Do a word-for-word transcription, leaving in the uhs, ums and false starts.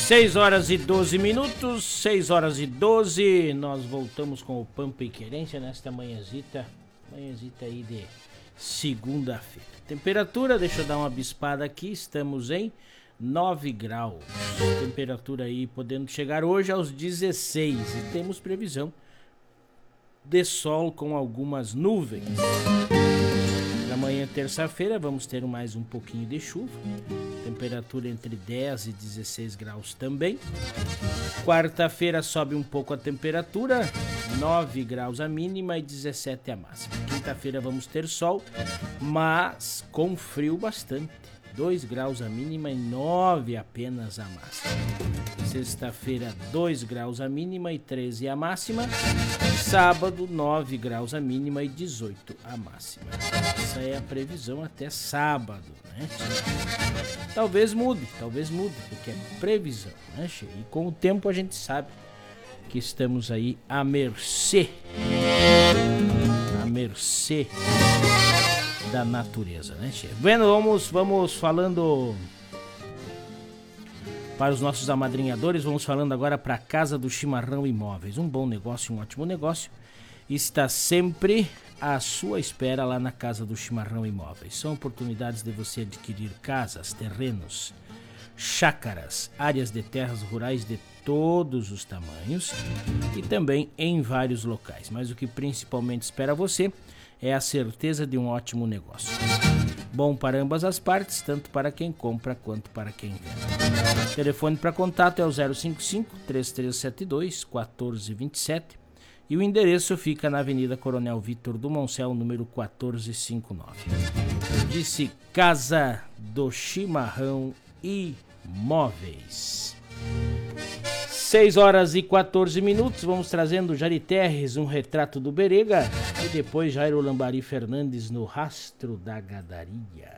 seis horas e doze minutos, seis horas e doze, nós voltamos com o Pampa e Querência nesta manhãzita, manhãzita aí de segunda-feira. Temperatura, deixa eu dar uma bispada aqui, estamos em nove graus, temperatura aí podendo chegar hoje aos dezesseis e temos previsão de sol com algumas nuvens. Na manhã terça-feira vamos ter mais um pouquinho de chuva, temperatura entre dez e dezesseis graus também. Quarta-feira sobe um pouco a temperatura, nove graus a mínima e dezessete a máxima. Quinta-feira vamos ter sol, mas com frio bastante, dois graus a mínima e nove apenas a máxima. Sexta-feira, dois graus a mínima e treze a máxima. Sábado, nove graus a mínima e dezoito a máxima. Essa é a previsão até sábado, né? Talvez mude, talvez mude, porque é previsão, né? E com o tempo a gente sabe que estamos aí à mercê, à mercê da natureza, né? Vendo, vamos, vamos falando para os nossos amadrinhadores, vamos falando agora para a Casa do Chimarrão Imóveis. Um bom negócio, um ótimo negócio. Está sempre à sua espera lá na Casa do Chimarrão Imóveis. São oportunidades de você adquirir casas, terrenos, chácaras, áreas de terras rurais de todos os tamanhos e também em vários locais. Mas o que principalmente espera você é a certeza de um ótimo negócio. Bom para ambas as partes, tanto para quem compra quanto para quem vende. O telefone para contato é o zero cinco cinco, três três sete dois, um quatro dois sete e o endereço fica na Avenida Coronel Vitor do Moncel, número quatorze cinquenta e nove. Disse Casa do Chimarrão Imóveis. seis horas e quatorze minutos, vamos trazendo Jari Terres, um retrato do Berega, e depois Jairo Lambari Fernandes no Rastro da Gadaria.